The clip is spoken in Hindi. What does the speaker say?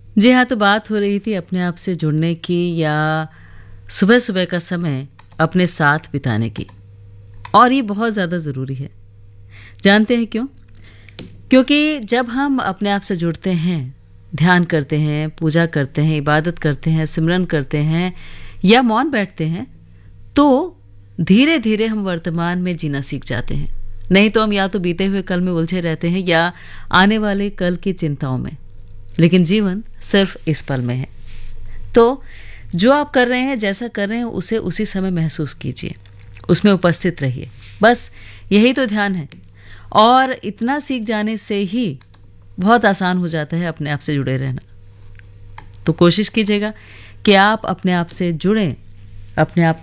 जी हाँ, तो बात हो रही थी अपने आप से जुड़ने की या सुबह-सुबह का समय अपने साथ बिताने की और ये बहुत ज़्यादा ज़रूरी है। जानते हैं क्यों? क्योंकि जब हम अपने आप से जुड़ते हैं, ध्यान करते हैं, पूजा करते हैं, इबादत करते हैं, सिमरन करते हैं या मौन बैठते हैं, तो धीरे-धीरे हम वर्तमान में जीना सीख जाते हैं। नहीं तो हम या तो बीते हुए कल में उलझे रहते हैं या आने वाले कल की चिंताओं में। लेकिन जीवन सिर्फ इस पल में है। तो जो आप कर रहे हैं, जैसा कर रहे हैं, उसे उसी समय महसूस कीजिए, उसमें उपस्थित रहिए। बस यही तो ध्यान है और इतना सीख जाने से ही बहुत आसान हो जाता है अपने आप से जुड़े रहना। तो कोशिश कीजिएगा कि आप अपने आप से जुड़ें, अपने आप